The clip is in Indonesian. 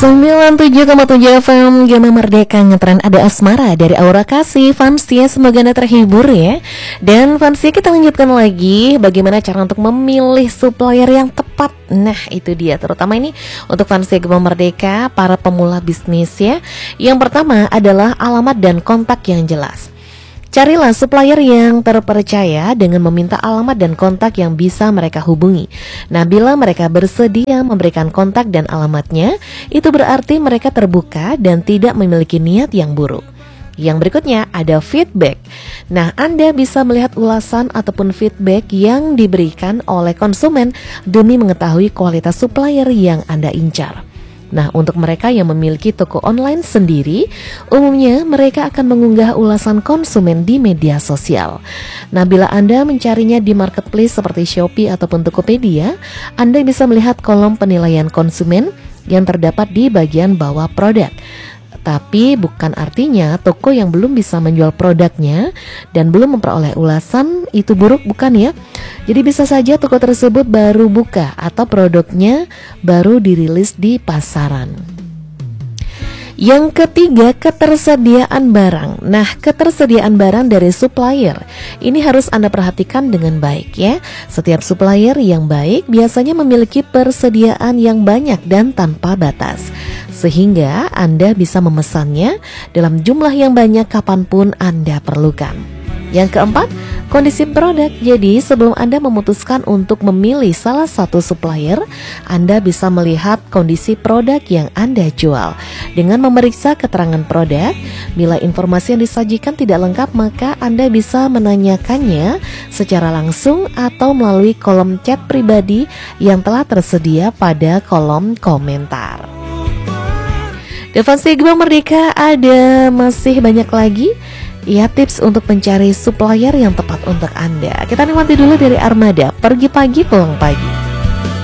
97,7 FM Gema Merdeka ngetren ada asmara dari Aura Kasih. Fansia, semoga Anda terhibur ya. Dan Fansia, kita lanjutkan lagi bagaimana cara untuk memilih supplier yang tepat. Nah itu dia, terutama ini untuk Fansia Gema Merdeka, para pemula bisnis ya. Yang pertama adalah alamat dan kontak yang jelas. Carilah supplier yang terpercaya dengan meminta alamat dan kontak yang bisa mereka hubungi. Nah, bila mereka bersedia memberikan kontak dan alamatnya, itu berarti mereka terbuka dan tidak memiliki niat yang buruk. Yang berikutnya ada feedback. Nah, Anda bisa melihat ulasan ataupun feedback yang diberikan oleh konsumen demi mengetahui kualitas supplier yang Anda incar. Nah, untuk mereka yang memiliki toko online sendiri, umumnya mereka akan mengunggah ulasan konsumen di media sosial. Nah, bila Anda mencarinya di marketplace seperti Shopee ataupun Tokopedia, Anda bisa melihat kolom penilaian konsumen yang terdapat di bagian bawah produk. Tapi bukan artinya toko yang belum bisa menjual produknya dan belum memperoleh ulasan itu buruk, bukan ya. Jadi bisa saja toko tersebut baru buka atau produknya baru dirilis di pasaran. Yang ketiga, ketersediaan barang. Nah, ketersediaan barang dari supplier ini harus Anda perhatikan dengan baik ya. Setiap supplier yang baik biasanya memiliki persediaan yang banyak dan tanpa batas, sehingga Anda bisa memesannya dalam jumlah yang banyak kapanpun Anda perlukan. Yang keempat, kondisi produk. Jadi sebelum Anda memutuskan untuk memilih salah satu supplier, Anda bisa melihat kondisi produk yang Anda jual. Dengan memeriksa keterangan produk, bila informasi yang disajikan tidak lengkap, maka Anda bisa menanyakannya secara langsung atau melalui kolom chat pribadi yang telah tersedia pada kolom komentar. Fansia Gema Merdeka, ada masih banyak lagi ya tips untuk mencari supplier yang tepat untuk Anda. Kita nikmati dulu dari Armada, Pergi Pagi Pulang Pagi.